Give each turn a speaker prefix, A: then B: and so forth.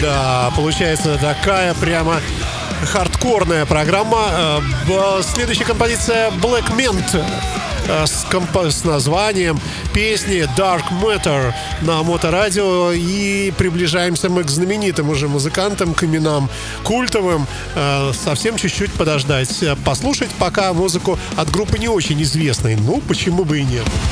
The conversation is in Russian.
A: Да, получается такая прямо хардкорная программа. Следующая композиция Black Mint с названием песни Dark Matter на Моторадио. И приближаемся мы к знаменитым уже музыкантам, к именам культовым. Совсем чуть-чуть подождать, послушать пока музыку от группы не очень известной. Ну, почему бы и нет.